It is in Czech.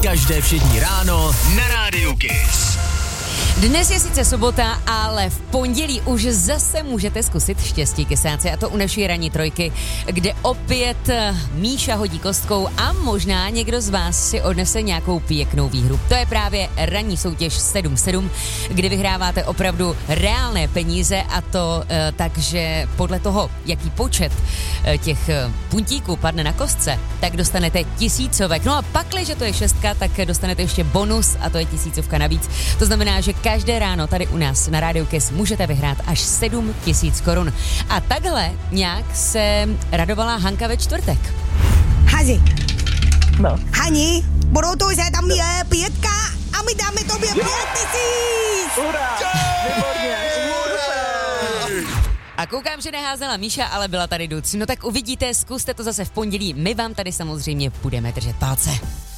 každé všední ráno na Rádiu Kiss. Dnes je sice sobota, ale v pondělí už zase můžete zkusit štěstí, kysáci, a to u naší ranní trojky, kde opět Míša hodí kostkou a možná někdo z vás si odnese nějakou pěknou výhru. To je právě ranní soutěž 7-7, kdy vyhráváte opravdu reálné peníze, a to takže podle toho, jaký počet těch puntíků padne na kostce, tak dostanete tisícovek. No a pakliže to je 6, tak dostanete ještě bonus, a to je 1000 navíc. To znamená, že každé ráno tady u nás na Rádiu Kiss můžete vyhrát až 7 000 korun. A takhle nějak se radovala Hanka ve čtvrtek. Hazi. No. Hani, budou se tam je 5 a my dáme tobě 5 000. Hurá! Výborně! A koukám, že neházela Míša, ale byla tady Duc. No tak uvidíte, zkuste to zase v pondělí. My vám tady samozřejmě budeme držet palce.